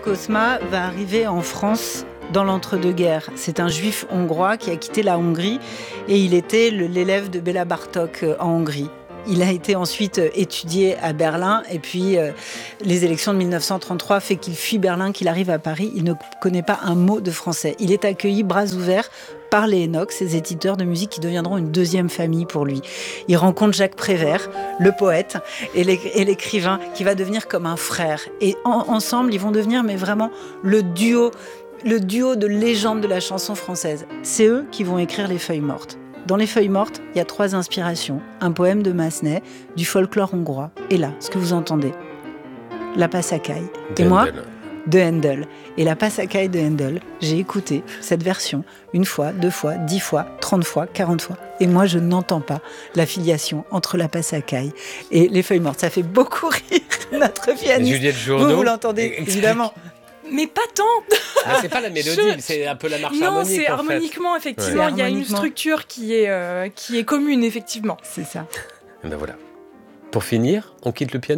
Cosma va arriver en France dans l'entre-deux-guerres. C'est un juif hongrois qui a quitté la Hongrie et il était l'élève de Béla Bartók en Hongrie. Il a été ensuite étudié à Berlin et puis les élections de 1933 fait qu'il fuit Berlin, qu'il arrive à Paris. Il ne connaît pas un mot de français. Il est accueilli bras ouverts par les Enoch, ces éditeurs de musique qui deviendront une deuxième famille pour lui. Il rencontre Jacques Prévert, le poète et l'écrivain qui va devenir comme un frère. Et ensemble, ils vont devenir mais vraiment le duo de légende de la chanson française. C'est eux qui vont écrire Les Feuilles mortes. Dans Les Feuilles mortes, il y a 3 inspirations. Un poème de Massenet, du folklore hongrois. Et là, ce que vous entendez, la Passacaille. Et moi, de Handel. Et la Passacaille de Handel, j'ai écouté cette version 1 fois, 2 fois, 10 fois, 30 fois, 40 fois. Et moi, je n'entends pas la filiation entre la Passacaille et Les Feuilles mortes. Ça fait beaucoup rire notre pianiste. Juliette Journeau, vous l'entendez, évidemment. Mais pas tant. C'est pas la mélodie, c'est un peu la marche harmonique. Non, c'est harmoniquement, effectivement. Il y a une structure qui est commune, effectivement. C'est ça. Et ben voilà. Pour finir, on quitte le piano ?